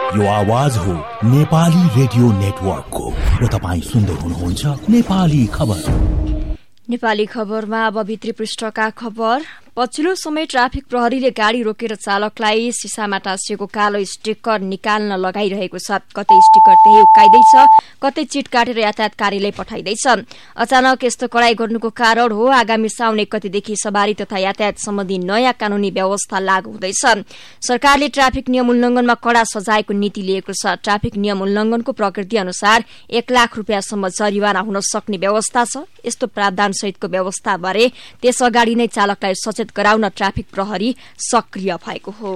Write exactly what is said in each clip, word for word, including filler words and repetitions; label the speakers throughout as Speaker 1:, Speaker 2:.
Speaker 1: यो आवाज हो नेपाली रेडियो नेटवर्कको र तपाईँ सुन्दै हुनुहुन्छ नेपाली खबर।
Speaker 2: नेपाली खबरमा अब भित्री पृष्ठका खबर। पछिल्लो समय ट्राफिक प्रहरीले गाड़ी रोकेर चालकलाई सिसामा टाँसिएको कालो स्टिकर निकाल्न लगाइरहेको छ। कतै स्टिकर त्यही उकाइदैछ, कतै चिट काटेर यातायात कार्यालय पठाइदैछ। अचानक यस्तो कडाई गर्नुको कारण हो आगामी साउन एक गतेदेखि सवारी तथा यातायात सम्बन्धी नयाँ कानूनी व्यवस्था लागू हुँदैछ। सरकारले ट्राफिक नियम उल्लंघनमा कड़ा सजायको नीति लिएको छ। ट्राफिक नियम उल्लंघनको प्रकृति अनुसार एक लाख रूपियाँसम्म जरिवाना हुन सक्ने व्यवस्था छ। यस्तो प्रावधान सहितको व्यवस्थाबारे त्यस अगाडि नै चालकलाई सचेत गराउन ट्राफिक प्रहरी सक्रिय भएको हो।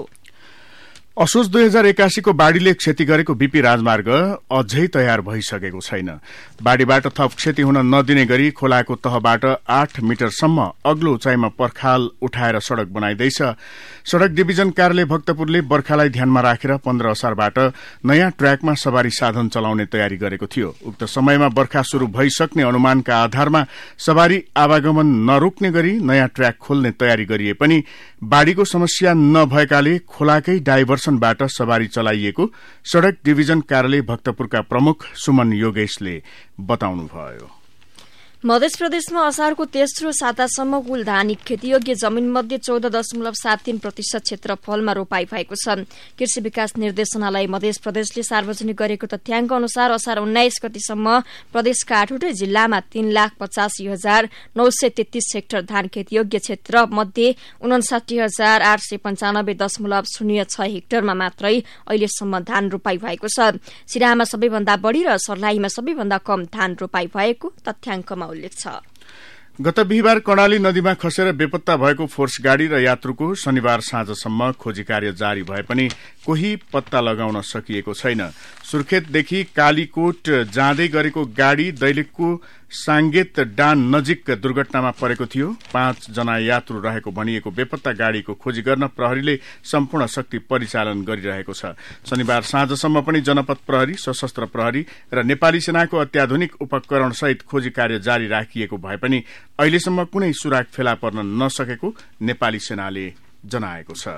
Speaker 3: असोज दुई हजार एकासीको बाढ़ीले क्षति गरेको बीपी राजमार्ग अझै तयार भइसकेको छैन। बाढ़ीबाट थप क्षति हुन नदिने गरी खोलाको तहबाट आठ मिटरसम्म अग्लो उचाइमा पर्खाल उठाएर सड़क बनाइदैछ। सड़क डिभिजन कार्यालय भक्तपुरले बर्खालाई ध्यानमा राखेर पन्ध्र असारबाट नयाँ ट्र्याकमा सवारी साधन चलाउने तयारी गरेको थियो। उक्त समयमा बर्खा शुरू भइसक्ने अनुमानका आधारमा सवारी आवागमन नरोक्ने गरी नयाँ ट्र्याक खोल्ने तयारी गरिए पनि बाढ़ीको समस्या नभएकाले खोलाकै डाइभर्सनबाट सवारी चलाइएको सड़क डिभिजन कार्यालय भक्तपुरका प्रमुख सुमन योगेशले बताउनुभयो।
Speaker 2: मध्य प्रदेशमा असारको तेस्रो सातासम्म कुल धान खेतीयोग्य जमीन मध्ये चौध दशमलव सात तीन प्रतिशत क्षेत्रफलमा रोपाई भएको छ। कृषि विकास निर्देशनालय मध्य प्रदेशले सार्वजनिक गरेको तथ्याङ्क अनुसार असार उन्नाइस गतिसम्म प्रदेशका आठवटै जिल्लामा तीन लाख पचासी हजार नौ सय तेत्तीस हेक्टर धान खेतीयोग्य क्षेत्र मध्ये उनासाठी हजार आठ सय पञ्चानब्बे दशमलव शून्य छ हेक्टरमा मात्रै अहिलेसम्म धान रोपाई भएको छ। सिराहामा सबैभन्दा बढ़ी र सर्लाहीमा सबैभन्दा कम धान रोपाई भएको तथ्याङ्कमा उल्लेख छ।
Speaker 3: गत बिहिबार कर्णाली नदीमा खसेर बेपत्ता भएको फोर्स गाड़ी र यात्रुको शनिबार साँझसम्म खोजी कार्य जारी भए पनि कोही पत्ता लगाउन सकिएको छैन। सुर्खेतदेखि कालीकोट जाँदै गरेको गाड़ी दैलेखको सांगेत डान नजिक दुर्घटनामा परेको थियो। पाँच जना यात्रु रहेको भनिएको बेपत्ता गाड़ीको खोजी गर्न प्रहरीले सम्पूर्ण शक्ति परिचालन गरिरहेको छ। शनिबार साँझसम्म पनि जनपद प्रहरी, सशस्त्र प्रहरी र नेपाली सेनाको अत्याधुनिक उपकरण सहित खोजी कार्य जारी राखिएको भए पनि अहिलेसम्म कुनै सुराग फेला पर्न नसकेको नेपाली सेनाले जनाएको छ।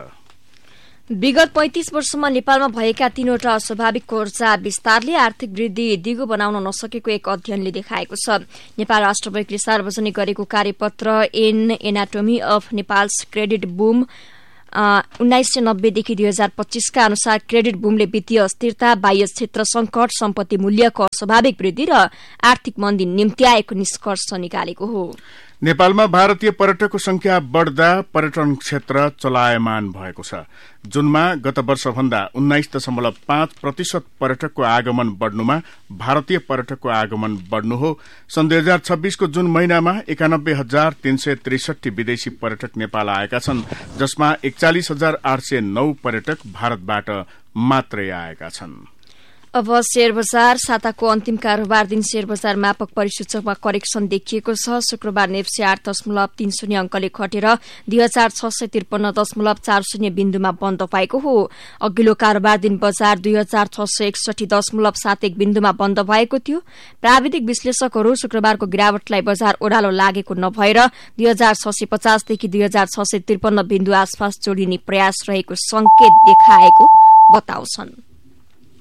Speaker 2: विगत पैंतीस वर्षमा नेपालमा भएका तीनवटा अस्वाभाविक ऊर्जा विस्तारले आर्थिक वृद्धि दिगो बनाउन नसकेको एक अध्ययनले देखाएको छ। नेपाल राष्ट्र बैंकले सार्वजनिक गरेको कार्यपत्र an anatomy of Nepals credit boom उन्नाइस सय नब्बेदेखि दुई हजार पच्चीसका अनुसार क्रेडिट बूमले वित्तीय अस्थिरता, बाह्य क्षेत्र संकट, सम्पत्ति मूल्यको अस्वाभाविक वृद्धि र आर्थिक मन्दी निम्त्याएको निष्कर्ष निकालेको हो।
Speaker 3: नेपालमा भारतीय पर्यटकको संख्या बढ़दा पर्यटन क्षेत्र चलायमान भएको छ। जुनमा गत वर्षभन्दा उन्नाइस दशमलव पाँच प्रतिशत पर्यटकको आगमन बढ़नुमा भारतीय पर्यटकको आगमन बढ़नु हो। सन् दुई हजार छब्बीसको जुन महिनामा एकानब्बे हजार तीन सय त्रिसठी विदेशी पर्यटक नेपाल आएका छन्, जसमा एकचालिस हजार आठ सय नौ पर्यटक भारतबाट मात्रै आएका छन्।
Speaker 2: अब शेयर बजार साताको अन्तिम कारोबार दिन शेयर बजार मापक परिसूचकमा करेक्सन देखिएको छ। शुक्रबार नेप्से आठ दशमलव तीन शून्य अंकले घटेर दुई हजार छ सय त्रिपन्न दशमलव चार शून्य बिन्दुमा बन्द भएको हो। अघिल्लो कारोबार दिन बजार दुई हजार छ सय एकसठी दशमलव सात एक बिन्दुमा बन्द भएको थियो। प्राविधिक विश्लेषकहरू शुक्रबारको गिरावटलाई बजार ओह्रालो लागेको नभएर दुई हजार छ सय पचासदेखि दुई हजार छ सय त्रिपन्न बिन्दु आसपास जोडिने प्रयास रहेको संकेत देखाएको बताउँछन्।